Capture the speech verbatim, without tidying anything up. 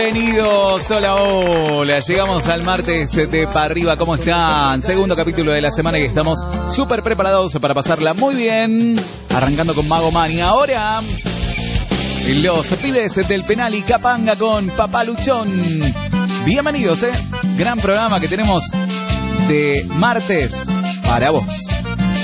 Bienvenidos, hola, hola, llegamos al martes de Pa' Arriba, ¿cómo están? Segundo capítulo de la semana y estamos súper preparados para pasarla muy bien, arrancando con Mago Mani. Ahora, los pibes del penal y Capanga con Papá Luchón. Bienvenidos, eh, gran programa que tenemos de martes para vos.